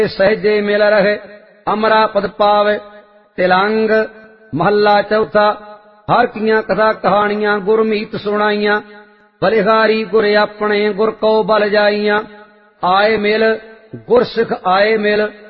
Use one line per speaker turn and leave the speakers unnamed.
सहजे मिल रहे अमरा पद पावे। तिलंग महला चौथा। हर कियां कथा कहानियां गुरमीत सुनाइयां। बलिहारी गुर अपने गुर को बल जाइयां। आए मिल गुर सिख आए मिल